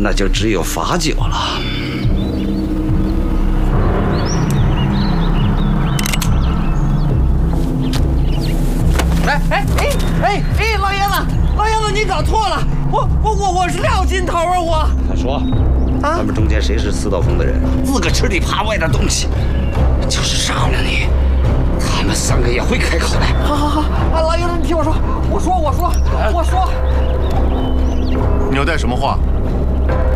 那就只有罚酒了。 老爷子，你搞错了，我是廖金头啊，我。 他说，他们中间谁是四道风的人，自个吃里扒外的东西，就是杀了你，他们3个也会开口的。 好，老爷子，你听我说，我说， 你要带什么话？